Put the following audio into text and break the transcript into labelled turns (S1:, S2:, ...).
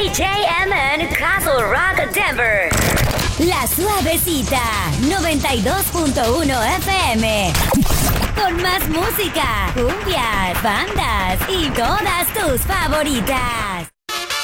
S1: DJMN Castle Rock Denver.
S2: La Suavecita 92.1 FM. Con más música, cumbias, bandas y todas tus favoritas.